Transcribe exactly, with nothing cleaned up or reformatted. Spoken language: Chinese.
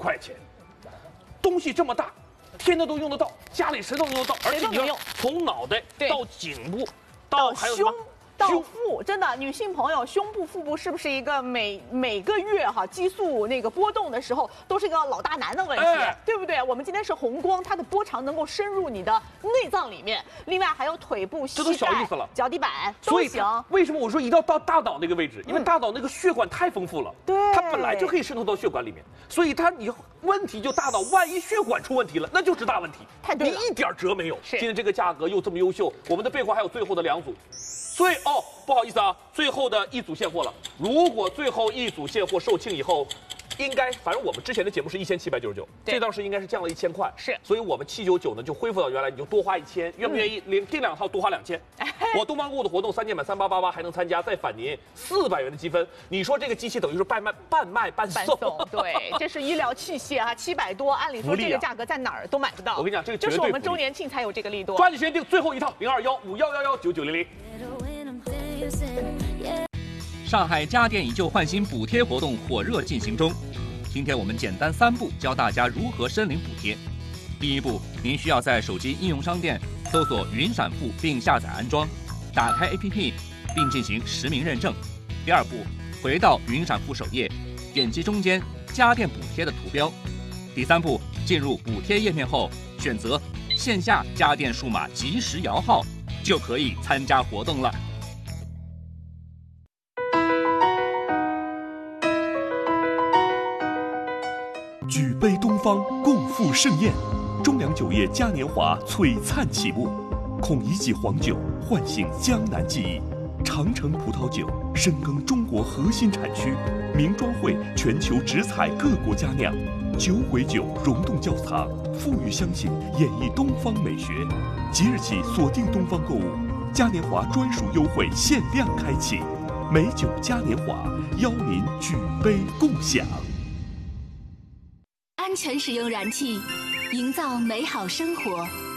块钱，东西这么大，天天都用得到，家里谁都用得到，而且你要从脑袋到颈部到还有什么？ 到腹，真的，女性朋友胸部、腹部是不是一个每每个月哈激素那个波动的时候都是一个老大难的问题，哎、对不对？我们今天是红光，它的波长能够深入你的内脏里面，另外还有腿部、膝盖、脚底板都行。 为什么我说一定要到大脑那个位置？因为大脑那个血管太丰富了， 对、嗯， 它本来就可以渗透到血管里面，所以它你问题就大到万一血管出问题了，那就是大问题。 太对了， 你一点辙没有。 是， 今天这个价格又这么优秀，我们的备货还有最后的两组。 所以哦，不好意思啊，最后的一组现货了。如果最后一组现货售罄以后，应该反正我们之前的节目是一千七百九十九，这倒是应该是降了一千块。 是， 所以我们七九九呢就恢复到原来，你就多花一千，愿不愿意？连这两套多花两千。我东方购物的活动三件满三八八八还能参加，再返您四百元的积分。你说这个机器等于是半卖半卖半送。 对，这是医疗器械啊，七百多，按理说这个价格在哪儿都买不到。 我跟你讲，这个就是我们周年庆才有这个力度。 抓紧时间订最后一套零二幺五幺幺幺九九零零。 上海家电以旧换新补贴活动火热进行中，今天我们简单三步教大家如何申领补贴。第一步，您需要在手机应用商店搜索“云闪付”并下载安装，打开 A P P 并进行实名认证。第二步，回到云闪付首页，点击中间家电补贴的图标。第三步，进入补贴页面后，选择线下家电数码即时摇号，就可以参加活动了。 举杯东方，共赴盛宴。中粮酒业嘉年华璀璨启幕，孔乙己黄酒唤醒江南记忆，长城葡萄酒深耕中国核心产区，名庄会全球直采各国佳酿，酒毁酒溶洞窖藏，馥郁香型演绎东方美学。即日起锁定东方购物，嘉年华专属优惠限量开启，美酒嘉年华邀您举杯共享。 安全使用燃气，营造美好生活。